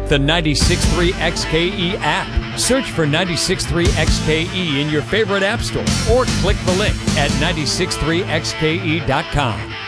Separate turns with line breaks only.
the 96.3 XKE app. Search for 96.3 XKE in your favorite app store or click the link at 963xke.com.